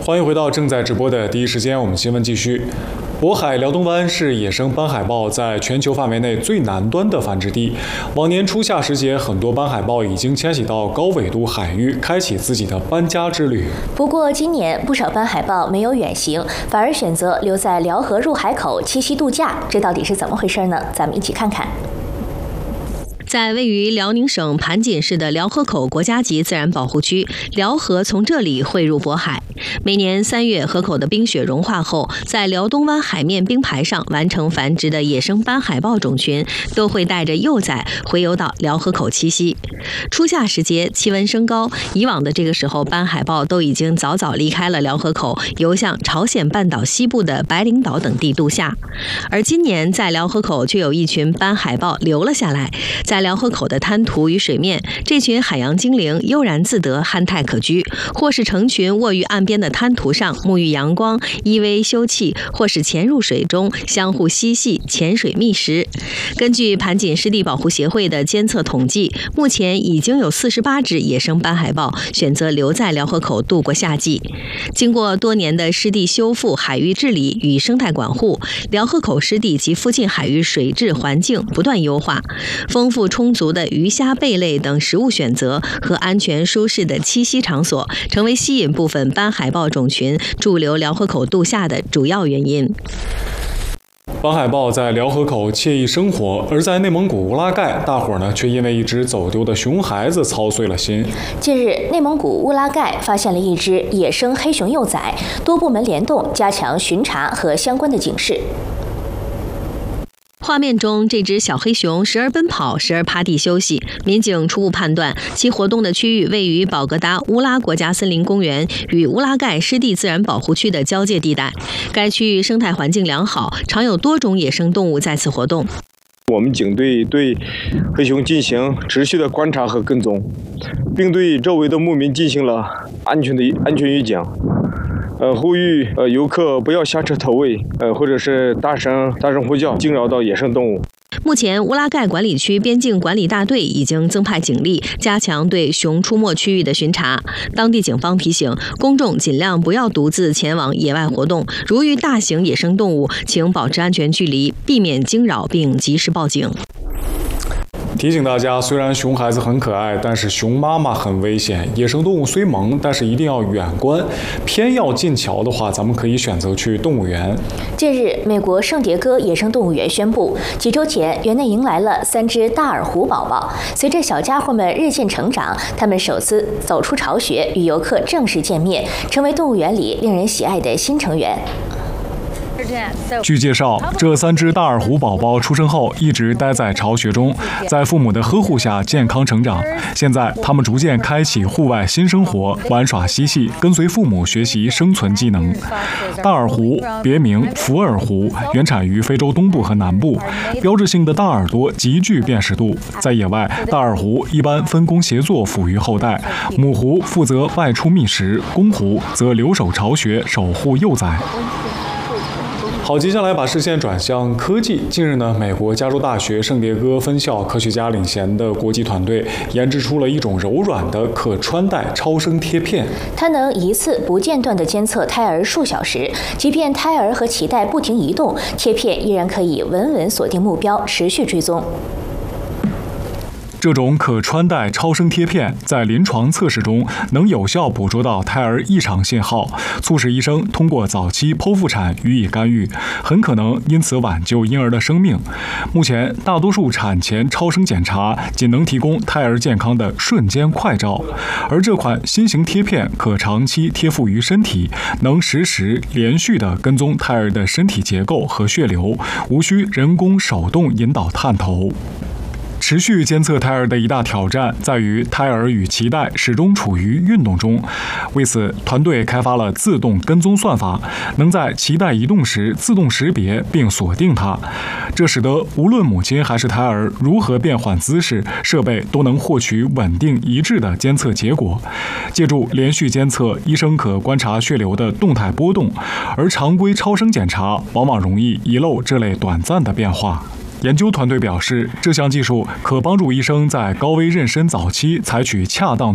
欢迎回到正在直播的第一时间，我们新闻继续。渤海辽东湾是野生斑海豹在全球范围内最南端的繁殖地。往年初夏时节，很多斑海豹已经迁徙到高纬度海域，开启自己的搬家之旅。 不过今年不少斑海豹没有远行，反而选择留在辽河入海口栖息度假，这到底是怎么回事呢？咱们一起看看。 在位于辽宁省盘锦市的辽河口国家级自然保护区，辽河从这里汇入渤海。每年3月，河口的冰雪融化后，在辽东湾海面冰排上完成繁殖的野生斑海豹种群，都会带着幼崽回游到辽河口栖息。初夏时节，气温升高，以往的这个时候，斑海豹都已经早早离开了辽河口，游向朝鲜半岛西部的白领岛等地度夏。而今年在辽河口却有一群斑海豹留了下来，在辽河口的滩涂与水面，这群海洋精灵悠然自得，憨态可掬，或是成群卧于岸边的滩涂上，沐浴阳光，依偎休憩，或是潜入水中，相互嬉戏，潜水觅食。根据盘锦湿地保护协会的监测统计，目前已经有48只野生斑海豹选择留在辽河口度过夏季。经过多年的湿地修复、海域治理与生态管护，辽河口湿地及附近海域水质环境不断优化，丰富充足的鱼虾贝类等食物选择和安全舒适的栖息场所，成为吸引部分斑海豹种群驻留辽河口度夏的主要原因。 斑海豹在辽河口惬意生活，而在内蒙古乌拉盖，大伙儿却因为一只走丢的熊孩子操碎了心。 近日，内蒙古乌拉盖发现了一只野生黑熊幼崽，多部门联动，加强巡查和相关的警示。 画面中，这只小黑熊时而奔跑，时而趴地休息。民警初步判断，其活动的区域位于宝格达乌拉国家森林公园与乌拉盖湿地自然保护区的交界地带。该区域生态环境良好，常有多种野生动物在此活动。 我们警队对黑熊进行持续的观察和跟踪，并对周围的牧民进行了安全预警。呼吁游客不要下车投喂，或者是大声呼叫，惊扰到野生动物。 目前，乌拉盖管理区边境管理大队已经增派警力，加强对熊出没区域的巡查。当地警方提醒公众尽量不要独自前往野外活动，如遇大型野生动物，请保持安全距离，避免惊扰并及时报警。 提醒大家，虽然熊孩子很可爱，但是熊妈妈很危险。野生动物虽萌，但是一定要远观。偏要近瞧的话，咱们可以选择去动物园。 近日，美国圣迭戈野生动物园宣布，几周前园内迎来了3只大耳狐宝宝。随着小家伙们日渐成长，它们首次走出巢穴，与游客正式见面，成为动物园里令人喜爱的新成员。 据介绍，这3只大耳狐宝宝出生后一直待在巢穴中，在父母的呵护下健康成长。现在，它们逐渐开启户外新生活，玩耍嬉戏，跟随父母学习生存技能。大耳狐别名福耳狐，原产于非洲东部和南部，标志性的大耳朵极具辨识度。在野外，大耳狐一般分工协作，抚育后代，母狐负责外出觅食，公狐则留守巢穴，守护幼崽。好，接下来把视线转向科技。近日美国加州大学圣迭戈分校科学家领衔的国际团队研制出了一种柔软的可穿戴超声贴片， 它能一次不间断地监测胎儿数小时，即便胎儿和脐带不停移动，贴片依然可以稳稳锁定目标，持续追踪。 这种可穿戴超声贴片在临床测试中能有效捕捉到胎儿异常信号，促使医生通过早期剖腹产予以干预，很可能因此挽救婴儿的生命。目前，大多数产前超声检查仅能提供胎儿健康的瞬间快照，而这款新型贴片可长期贴附于身体，能实时连续地跟踪胎儿的身体结构和血流，无需人工手动引导探头。持续监测胎儿的一大挑战在于胎儿与脐带始终处于运动中，为此，团队开发了自动跟踪算法，能在脐带移动时自动识别并锁定它。这使得无论母亲还是胎儿如何变换姿势，设备都能获取稳定一致的监测结果。借助连续监测，医生可观察血流的动态波动，而常规超声检查往往容易遗漏这类短暂的变化。研究团队表示，这项技术可帮助医生在高危妊娠早期采取恰当